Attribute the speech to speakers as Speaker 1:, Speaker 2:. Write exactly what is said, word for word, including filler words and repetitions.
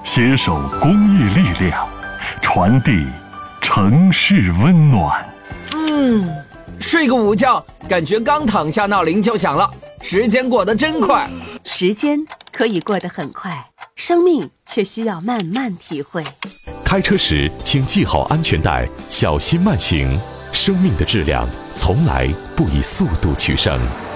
Speaker 1: 携手公益力量，传递城市温暖。
Speaker 2: 嗯，睡个午觉，感觉刚躺下闹铃就响了，时间过得真快。
Speaker 3: 时间可以过得很快，生命却需要慢慢体会。
Speaker 4: 开车时请系好安全带，小心慢行。生命的质量从来不以速度取胜。